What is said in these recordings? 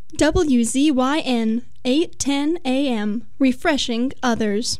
WZYN 810 AM, refreshing others.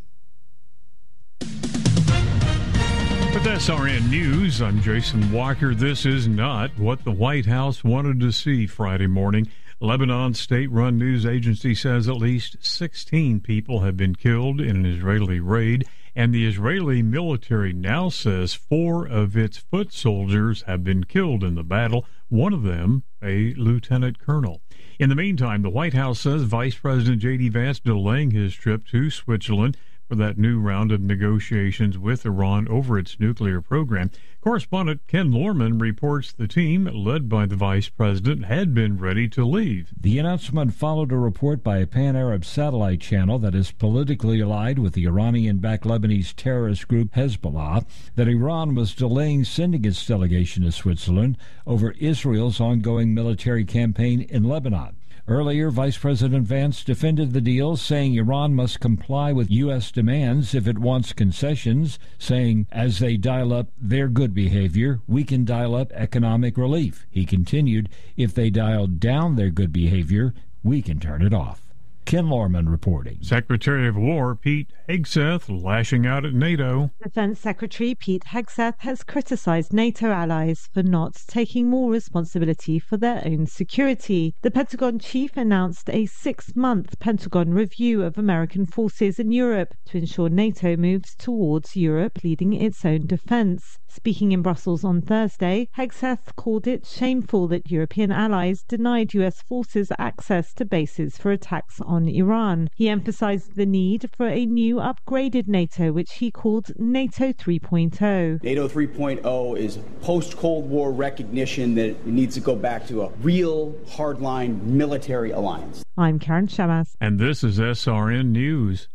With SRN News, I'm Jason Walker. This is not what the White House wanted to see Friday morning. Lebanon's state-run news agency says at least 16 people have been killed in an Israeli raid, and the Israeli military now says 4 of its foot soldiers have been killed in the battle, one of them a lieutenant colonel. In the meantime, the White House says Vice President J.D. Vance delaying his trip to Switzerland for that new round of negotiations with Iran over its nuclear program. Correspondent Ken Lorman reports the team, led by the vice president, had been ready to leave. The announcement followed a report by a pan-Arab satellite channel that is politically allied with the Iranian-backed Lebanese terrorist group Hezbollah that Iran was delaying sending its delegation to Switzerland over Israel's ongoing military campaign in Lebanon. Earlier, Vice President Vance defended the deal, saying Iran must comply with U.S. demands if it wants concessions, saying, as they dial up their good behavior, we can dial up economic relief. He continued, if they dial down their good behavior, we can turn it off. Ken Lorman reporting. Secretary of War Pete Hegseth lashing out at NATO. Defense Secretary Pete Hegseth has criticized NATO allies for not taking more responsibility for their own security. The Pentagon chief announced a 6-month Pentagon review of American forces in Europe to ensure NATO moves towards Europe leading its own defense. Speaking in Brussels on Thursday, Hegseth called it shameful that European allies denied U.S. forces access to bases for attacks on Iran. He emphasized the need for a new upgraded NATO, which he called NATO 3.0. NATO 3.0 is post-Cold War recognition that it needs to go back to a real hardline military alliance. I'm Karen Shamas. And this is SRN News.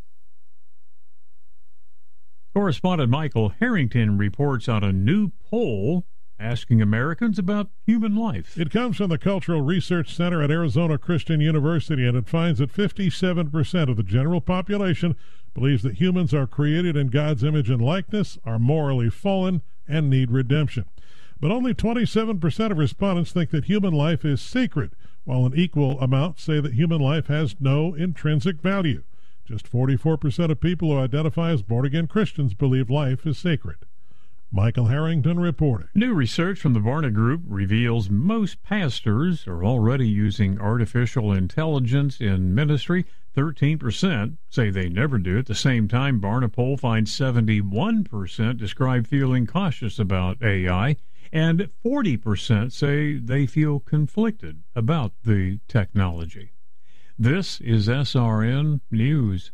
Correspondent Michael Harrington reports on a new poll asking Americans about human life. It comes from the Cultural Research Center at Arizona Christian University, and it finds that 57% of the general population believes that humans are created in God's image and likeness, are morally fallen, and need redemption. But only 27% of respondents think that human life is sacred, while an equal amount say that human life has no intrinsic value. Just 44% of people who identify as born-again Christians believe life is sacred. Michael Harrington reporting. New research from the Barna Group reveals most pastors are already using artificial intelligence in ministry. 13% say they never do. At the same time, Barna poll finds 71% describe feeling cautious about AI, and 40% say they feel conflicted about the technology. This is SRN News.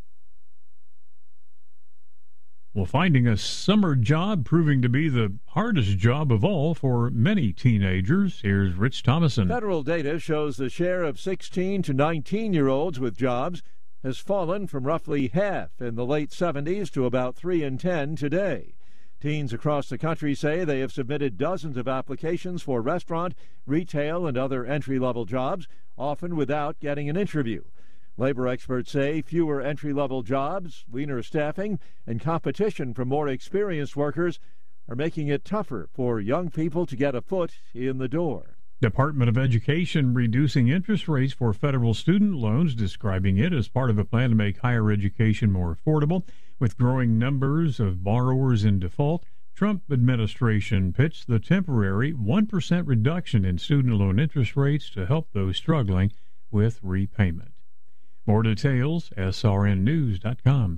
Well, finding a summer job proving to be the hardest job of all for many teenagers. Here's Rich Thomason. Federal data shows the share of 16 to 19-year-olds with jobs has fallen from roughly half in the late 70s to about 3 in 10 today. Teens across the country say they have submitted dozens of applications for restaurant, retail, and other entry-level jobs, often without getting an interview. Labor experts say fewer entry-level jobs, leaner staffing, and competition from more experienced workers are making it tougher for young people to get a foot in the door. Department of Education reducing interest rates for federal student loans, describing it as part of a plan to make higher education more affordable. With growing numbers of borrowers in default, Trump administration pitched the temporary 1% reduction in student loan interest rates to help those struggling with repayment. More details, srnnews.com.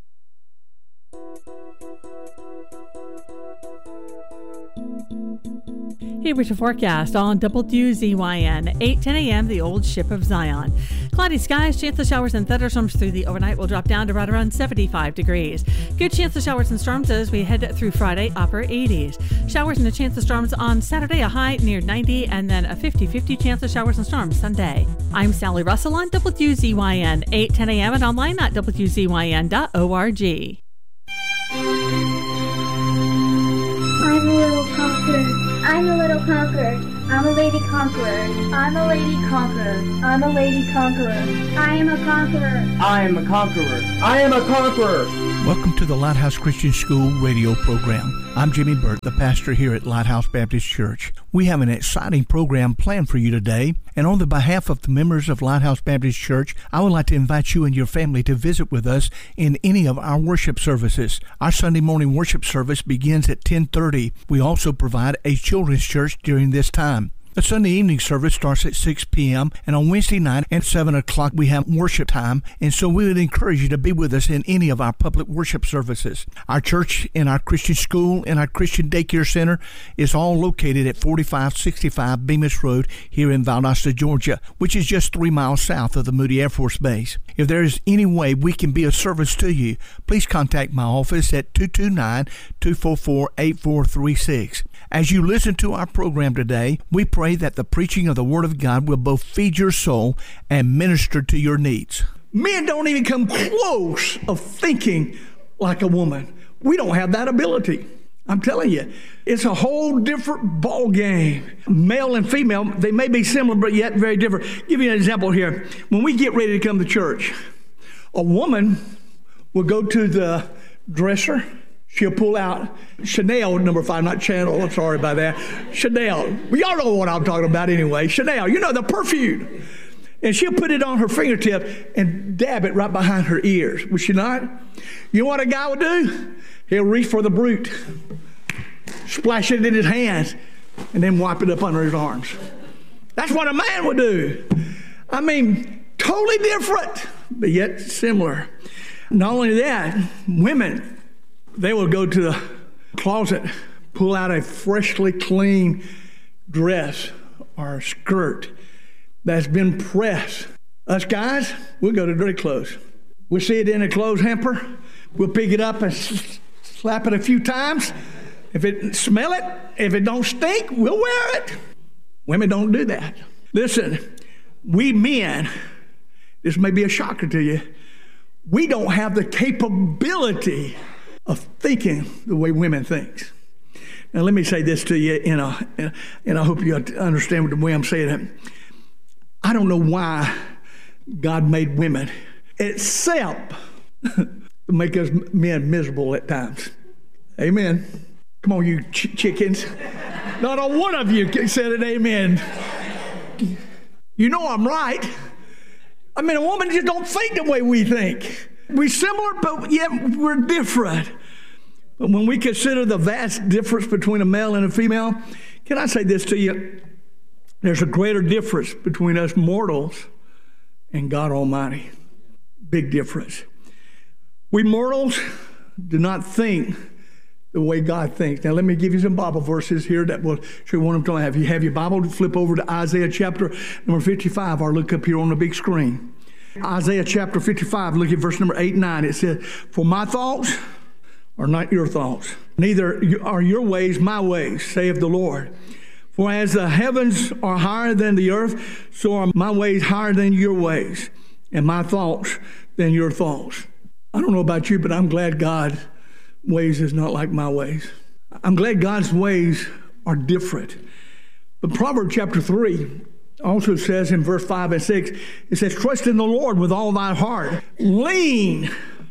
Here with your forecast on WZYN, 8:10 a.m., the old ship of Zion. Cloudy skies, chance of showers and thunderstorms through the overnight will drop down to right around 75 degrees. Good chance of showers and storms as we head through Friday, upper 80s. Showers and a chance of storms on Saturday, a high near 90, and then a 50-50 chance of showers and storms Sunday. I'm Sally Russell on WZYN, 8:10 a.m. and online at WZYN.org. I'm a little conqueror. I'm a little conqueror. I'm a lady conqueror. I'm a lady conqueror. I'm a lady conqueror. I am a conqueror. I am a conqueror. I am a conqueror. Welcome to the Lighthouse Christian School radio program. I'm Jimmy Burt, the pastor here at Lighthouse Baptist Church. We have an exciting program planned for you today, and on the behalf of the members of Lighthouse Baptist Church, I would like to invite you and your family to visit with us in any of our worship services. Our Sunday morning worship service begins at 10:30. We also provide a children's church during this time. The Sunday evening service starts at 6 p.m. and on Wednesday night at 7 o'clock we have worship time, and so we would encourage you to be with us in any of our public worship services. Our church and our Christian school and our Christian daycare center is all located at 4565 Bemis Road here in Valdosta, Georgia, which is just 3 miles south of the Moody Air Force Base. If there is any way we can be of service to you, please contact my office at 229-244-8436. As you listen to our program today, we pray that the preaching of the Word of God will both feed your soul and minister to your needs. Men don't even come close of thinking like a woman. We don't have that ability. I'm telling you, it's a whole different ball game. Male and female, they may be similar, but yet very different. I'll give you an example here. When we get ready to come to church, a woman will go to the dresser. She'll pull out Chanel number 5, not Channel. I'm sorry about that. Chanel. Well, y'all know what I'm talking about anyway. Chanel, you know, the perfume. And she'll put it on her fingertip and dab it right behind her ears. Would she not? You know what a guy would do? He'll reach for the Brute, splash it in his hands, and then wipe it up under his arms. That's what a man would do. I mean, totally different, but yet similar. Not only that, women, they will go to the closet, pull out a freshly clean dress or skirt that's been pressed. Us guys, we'll go to dirty clothes. We'll see it in a clothes hamper. We'll pick it up and slap it a few times. If it smell it, if it don't stink, we'll wear it. Women don't do that. Listen, we men, this may be a shocker to you, we don't have the capability of thinking the way women think. Now, let me say this to you, and I hope you understand the way I'm saying it. I don't know why God made women, except to make us men miserable at times. Amen. Come on, you chickens. Not a one of you said an amen. You know I'm right. I mean, a woman just don't think the way we think. We're similar, but yet we're different. But when we consider the vast difference between a male and a female, can I say this to you? There's a greater difference between us mortals and God Almighty. Big difference. We mortals do not think the way God thinks. Now, let me give you some Bible verses here that will show you what I'm talking about. If you have your Bible, flip over to Isaiah chapter number 55, or look up here on the big screen. Isaiah chapter 55, look at verse number 8 and 9. It says, "For my thoughts are not your thoughts, neither are your ways my ways, saith the Lord. For as the heavens are higher than the earth, so are my ways higher than your ways, and my thoughts than your thoughts." I don't know about you, but I'm glad God's ways is not like my ways. I'm glad God's ways are different. But Proverbs chapter 3 also says in verse 5 and 6, it says, "Trust in the Lord with all thy heart. Lean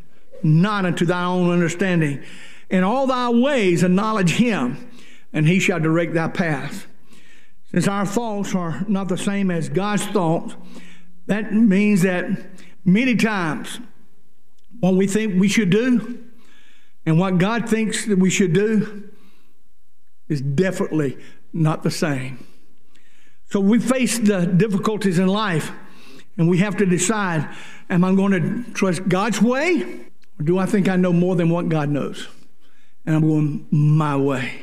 not unto thy own understanding. In all thy ways acknowledge him, and he shall direct thy path." Since our thoughts are not the same as God's thoughts, that means that many times what we think we should do and what God thinks that we should do is definitely not the same. So we face the difficulties in life, and we have to decide, am I going to trust God's way, or do I think I know more than what God knows? And I'm going my way.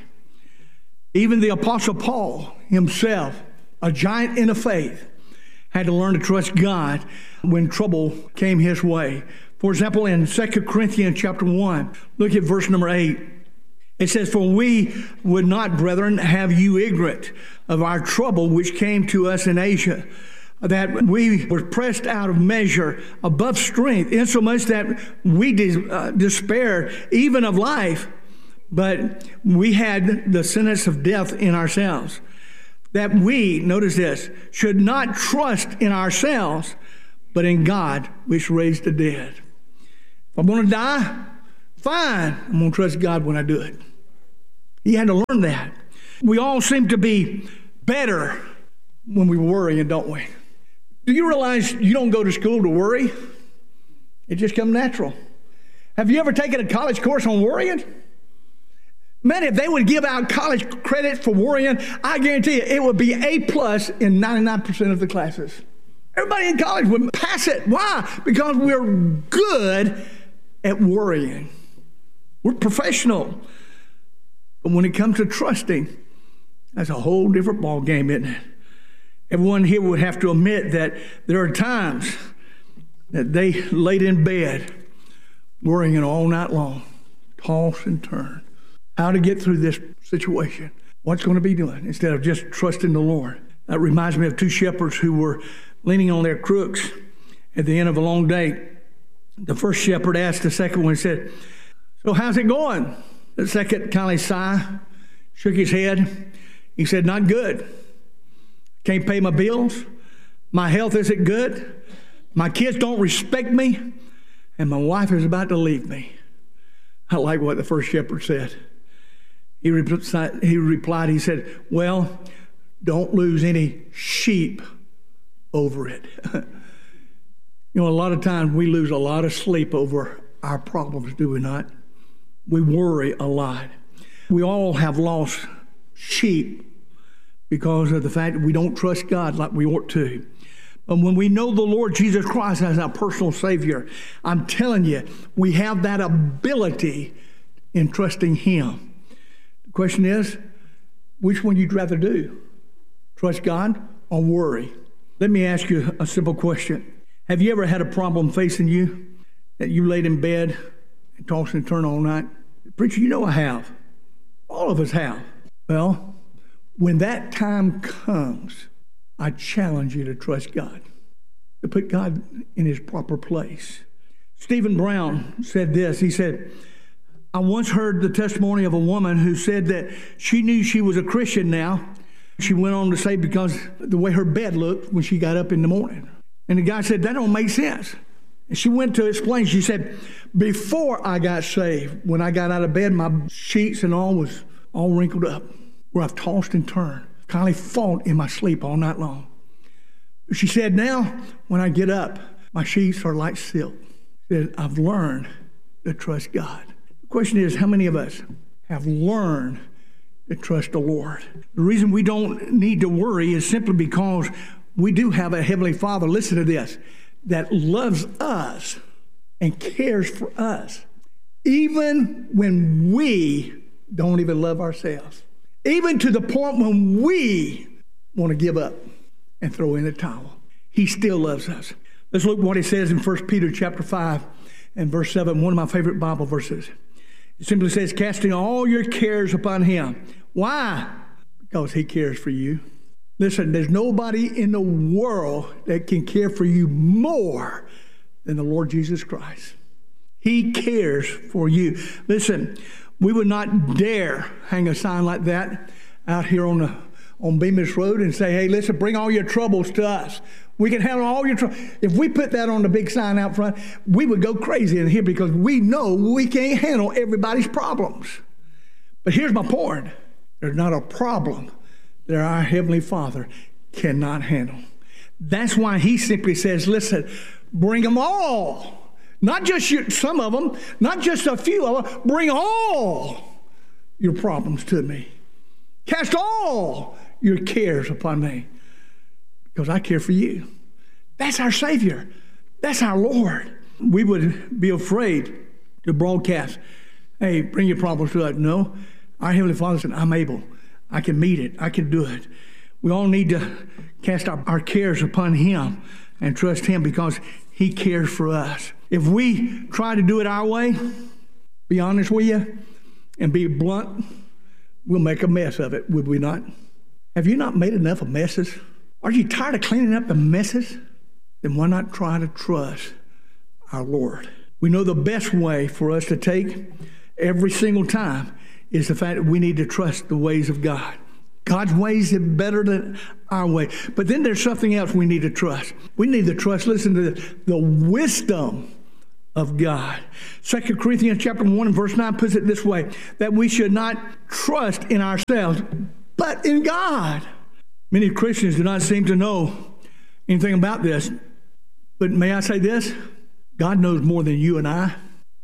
Even the Apostle Paul himself, a giant in the faith, had to learn to trust God when trouble came his way. For example, in 2 Corinthians chapter 1, look at verse number 8. It says, "For we would not, brethren, have you ignorant of our trouble which came to us in Asia, that we were pressed out of measure above strength, insomuch that we despaired even of life, but we had the sentence of death in ourselves. That we," notice this, "should not trust in ourselves, but in God which raised the dead." If I'm going to die, fine. I'm going to trust God when I do it. He had to learn that. We all seem to be better when we worry, don't we? Do you realize you don't go to school to worry? It just comes natural. Have you ever taken a college course on worrying? Man, if they would give out college credit for worrying, I guarantee you it would be A+ in 99% of the classes. Everybody in college would pass it. Why? Because we're good at worrying. We're professional. But when it comes to trusting, that's a whole different ball game, isn't it? Everyone here would have to admit that there are times that they laid in bed worrying all night long, toss and turn, how to get through this situation, what's going to be doing, instead of just trusting the Lord. That reminds me of two shepherds who were leaning on their crooks at the end of a long day. The first shepherd asked the second one, said, "So how's it going?" The second kind of sighed, shook his head. He said, "Not good. Can't pay my bills. My health isn't good. My kids don't respect me. And my wife is about to leave me." I like what the first shepherd said. He replied, he said, "Well, don't lose any sheep over it." You know, a lot of times we lose a lot of sleep over our problems, do we not? We worry a lot. We all have lost sheep because of the fact that we don't trust God like we ought to. But when we know the Lord Jesus Christ as our personal Savior, I'm telling you, we have that ability in trusting Him. The question is, which one you'd rather do? Trust God or worry? Let me ask you a simple question. Have you ever had a problem facing you that you laid in bed and tossed and turned all night? Preacher, you know I have. All of us have. Well, when that time comes, I challenge you to trust God, to put God in His proper place. Stephen Brown said this. He said, "I once heard the testimony of a woman who said that she knew she was a Christian now. She went on to say because the way her bed looked when she got up in the morning." And the guy said, "That don't make sense." And she went to explain. She said, "Before I got saved, when I got out of bed, my sheets and all was all wrinkled up, where I've tossed and turned, kindly fought in my sleep all night long. But she said, now, when I get up, my sheets are like silk." She said, "I've learned to trust God." The question is, how many of us have learned to trust the Lord? The reason we don't need to worry is simply because we do have a Heavenly Father, listen to this, that loves us and cares for us, even when we don't even love ourselves, even to the point when we want to give up and throw in the towel. He still loves us. Let's look what He says in 1 Peter chapter 5 and verse 7, one of my favorite Bible verses. It simply says, "Casting all your cares upon Him." Why? Because He cares for you. Listen, there's nobody in the world that can care for you more than the Lord Jesus Christ. He cares for you. Listen, we would not dare hang a sign like that out here on Bemis Road and say, "Hey, listen, bring all your troubles to us. We can handle all your troubles." If we put that on the big sign out front, we would go crazy in here because we know we can't handle everybody's problems. But here's my point. There's not a problem that our Heavenly Father cannot handle. That's why He simply says, listen, bring them all. Not just some of them, not just a few of them. Bring all your problems to me. Cast all your cares upon me, because I care for you. That's our Savior. That's our Lord. We would be afraid to broadcast, "Hey, bring your problems to us." No, our Heavenly Father said, "I'm able. I can meet it. I can do it." We all need to cast our cares upon Him and trust Him because He cares for us. If we try to do it our way, be honest with you, and be blunt, we'll make a mess of it, would we not? Have you not made enough of messes? Are you tired of cleaning up the messes? Then why not try to trust our Lord? We know the best way for us to take every single time is the fact that we need to trust the ways of God. God's ways are better than our way. But then there's something else we need to trust. We need to trust, listen to this, the wisdom of God. 2 Corinthians chapter 1 and verse 9 puts it this way, that we should not trust in ourselves, but in God. Many Christians do not seem to know anything about this. But may I say this? God knows more than you and I.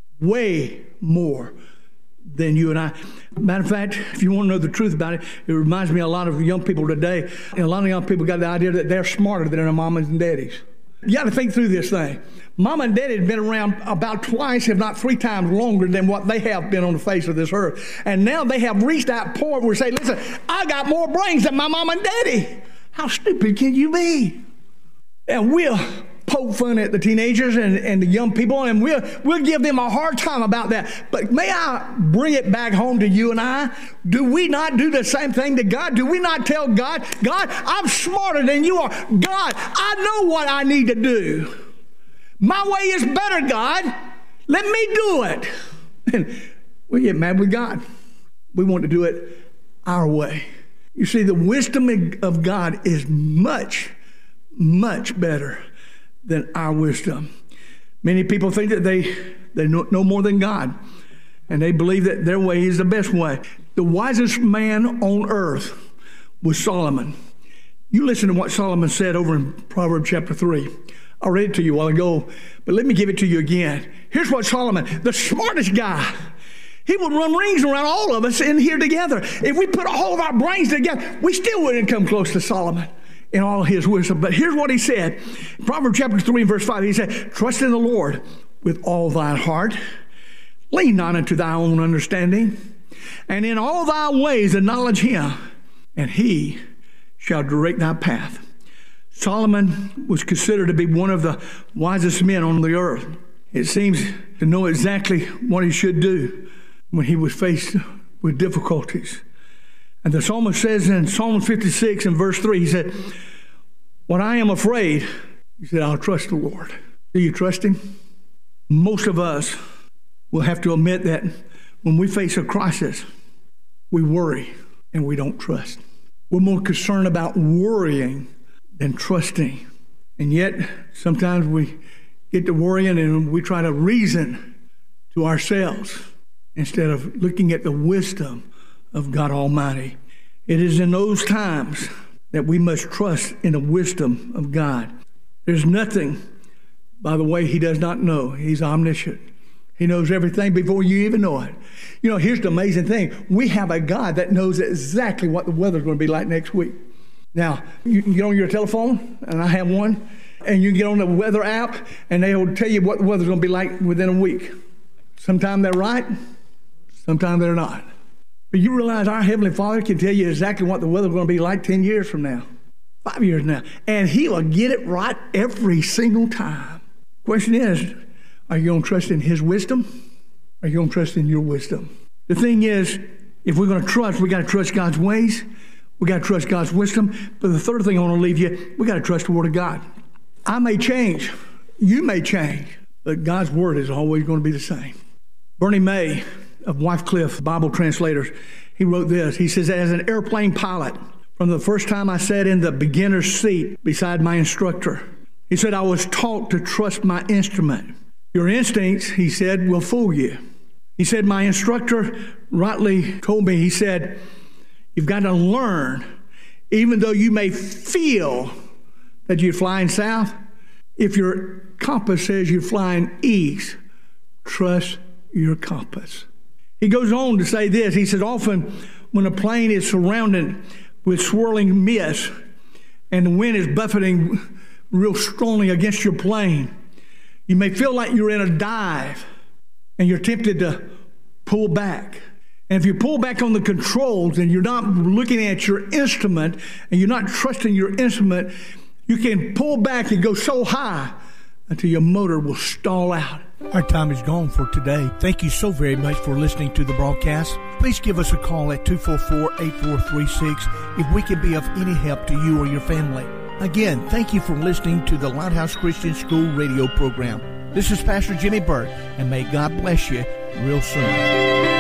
Way more than you and I. Matter of fact, if you want to know the truth about it, it reminds me of a lot of young people today. And a lot of young people got the idea that they're smarter than their mamas and daddies. You got to think through this thing. Mama and daddy have been around about twice, if not 3 times longer than what they have been on the face of this earth. And now they have reached that point where they say, listen, I got more brains than my mama and daddy. How stupid can you be? And we'll poke fun at the teenagers and the young people, and we'll give them a hard time about that. But may I bring it back home to you and I? Do we not do the same thing to God? Do we not tell God, God, I'm smarter than you are. God, I know what I need to do. My way is better, God. Let me do it. And we get mad with God. We want to do it our way. You see, the wisdom of God is much, much better than our wisdom. Many people think that they know more than God, and they believe that their way is the best way. The wisest man on earth was Solomon. You listen to what Solomon said over in Proverbs chapter 3. I read it to you a while ago, but let me give it to you again. Here's what Solomon, the smartest guy, he would run rings around all of us in here together. If we put all of our brains together, we still wouldn't come close to Solomon in all his wisdom. But here's what he said. In Proverbs chapter 3 and verse 5, he said, trust in the Lord with all thine heart. Lean not unto thy own understanding. And in all thy ways acknowledge him, and he shall direct thy path. Solomon was considered to be one of the wisest men on the earth. It seems to know exactly what he should do when he was faced with difficulties. And the psalmist says in Psalm 56 and verse 3, he said, when I am afraid, he said, I'll trust the Lord. Do you trust him? Most of us will have to admit that when we face a crisis, we worry and we don't trust. We're more concerned about worrying than trusting. And yet, sometimes we get to worrying and we try to reason to ourselves instead of looking at the wisdom of God Almighty. It is in those times that we must trust in the wisdom of God. There's nothing, by the way, he does not know. He's omniscient. He knows everything before you even know it. You know, here's the amazing thing. We have a God that knows exactly what the weather's going to be like next week. Now, you can get on your telephone, and I have one, and you can get on the weather app, and they'll tell you what the weather's going to be like within a week. Sometimes they're right, sometimes they're not. But you realize our Heavenly Father can tell you exactly what the weather's going to be like 10 years from now, 5 years now, and he will get it right every single time. Question is, are you going to trust in his wisdom? Or are you going to trust in your wisdom? The thing is, if we're going to trust, we got to trust God's ways. We got to trust God's wisdom. But the third thing I want to leave you, we got to trust the Word of God. I may change. You may change. But God's Word is always going to be the same. Bernie May of Wycliffe Bible Translators, he wrote this. He says, as an airplane pilot, from the first time I sat in the beginner's seat beside my instructor, he said, I was taught to trust my instrument. Your instincts, he said, will fool you. He said, my instructor rightly told me, he said, you've got to learn, even though you may feel that you're flying south, if your compass says you're flying east, trust your compass. He goes on to say this. He says, often when a plane is surrounded with swirling mist and the wind is buffeting real strongly against your plane, you may feel like you're in a dive and you're tempted to pull back. And if you pull back on the controls and you're not looking at your instrument and you're not trusting your instrument, you can pull back and go so high until your motor will stall out. Our time is gone for today. Thank you so very much for listening to the broadcast. Please give us a call at 244-8436 if we can be of any help to you or your family. Again, thank you for listening to the Lighthouse Christian School radio program. This is Pastor Jimmy Burt, and may God bless you real soon.